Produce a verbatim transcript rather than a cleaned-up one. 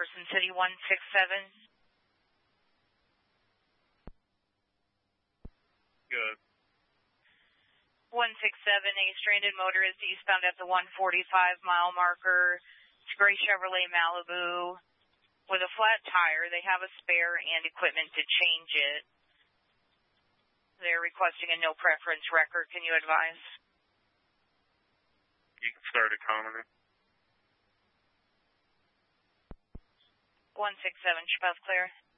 Carson City one six seven. Good. one six seven, a stranded motorist eastbound at the one forty-five mile marker. It's gray Chevrolet Malibu with a flat tire. They have a spare and equipment to change it. They're requesting a no preference record. Can you advise? You can start economy. one six seven, Chappelle's clear.